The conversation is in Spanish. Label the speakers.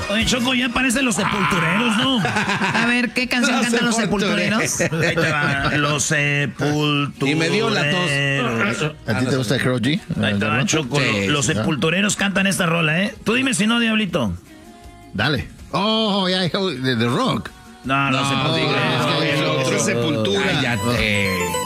Speaker 1: Oye, Choco, ya parecen los sepultureros, ¿no?
Speaker 2: A ver, ¿qué canción cantan los sepultureros?
Speaker 1: Ahí te va, los sepultureros.
Speaker 3: Y me dio la tos.
Speaker 4: ¿A ti te gusta Karol G?
Speaker 1: Ahí te va, Choco.
Speaker 3: Sí,
Speaker 1: Los sepultureros cantan esta rola, ¿eh? Tú dime si no, Diablito.
Speaker 4: Dale. Oh, ya, de The Rock.
Speaker 1: No, sepultureros.
Speaker 3: El otro
Speaker 5: Sepultura.
Speaker 3: Cállate.